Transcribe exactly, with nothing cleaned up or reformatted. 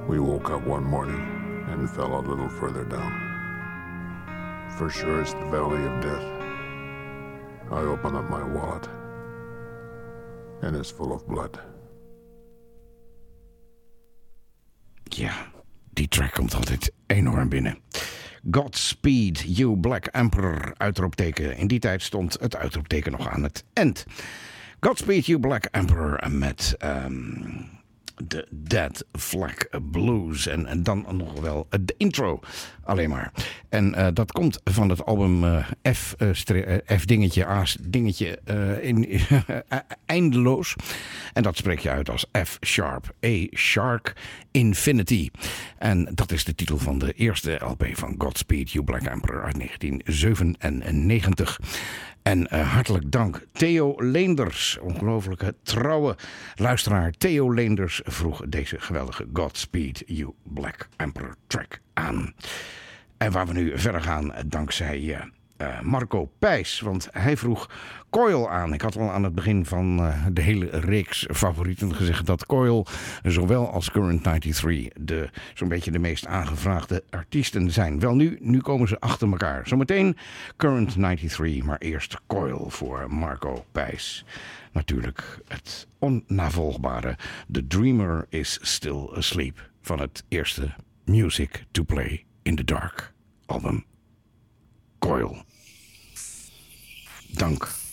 We woke up one morning and fell a little further down. For sure it's the valley of death. I open up my wallet, and it's full of blood. Ja, die track komt altijd enorm binnen. Godspeed You Black Emperor, uitroepteken. In die tijd stond het uitroepteken nog aan het eind. Godspeed You Black Emperor met um, de Dead Flag Blues. En, en dan nog wel de intro alleen maar. En uh, dat komt van het album uh, F, uh, stre- uh, F dingetje, A dingetje, uh, in, uh, eindeloos. En dat spreek je uit als F sharp, A shark, Infinity. En dat is de titel van de eerste L P van Godspeed You Black Emperor uit negentien zevenennegentig. En uh, hartelijk dank Theo Leenders, ongelooflijke trouwe luisteraar. Theo Leenders vroeg deze geweldige Godspeed You Black Emperor track aan. En waar we nu verder gaan dankzij uh, uh, Marco Pijs, want hij vroeg Coil aan. Ik had al aan het begin van uh, de hele reeks favorieten gezegd dat Coil, zowel als Current negenennegentig, de, zo'n beetje de meest aangevraagde artiesten zijn. Wel nu, nu komen ze achter elkaar. Zometeen Current negenennegentig, maar eerst Coil voor Marco Pijs. Natuurlijk het onnavolgbare The Dreamer is Still Asleep van het eerste Music to Play in the Dark album. Coil. Dank.